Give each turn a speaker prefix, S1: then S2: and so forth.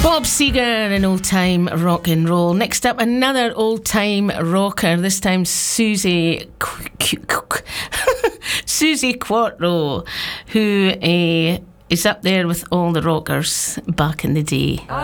S1: Bob Seger in old time rock and roll. Next up, another old time rocker. This time, Susie Quattro, who is up there with all the rockers back in the day.
S2: I